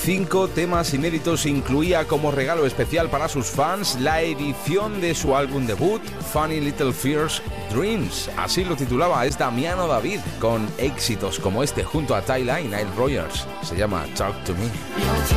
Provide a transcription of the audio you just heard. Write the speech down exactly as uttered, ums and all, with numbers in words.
cinco temas inéditos incluía como regalo especial para sus fans la edición de su álbum debut, Funny Little Fears Dreams. Así lo titulaba, es Damiano David, con éxitos como este junto a Tyla y Nile Rodgers. Se llama Talk to Me.